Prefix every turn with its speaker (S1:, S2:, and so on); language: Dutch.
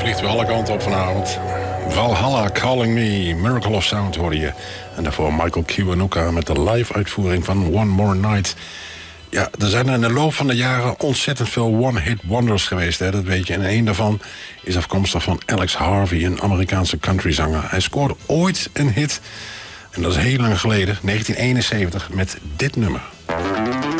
S1: vliegt weer alle kanten op vanavond. Valhalla, Calling Me, Miracle of Sound hoorde je. En daarvoor Michael Kiwanuka met de live-uitvoering van One More Night. Ja, er zijn in de loop van de jaren ontzettend veel one-hit wonders geweest, hè, dat weet je. En een daarvan is afkomstig van Alex Harvey, een Amerikaanse countryzanger. Hij scoorde ooit een hit, en dat is heel lang geleden, 1971, met dit nummer.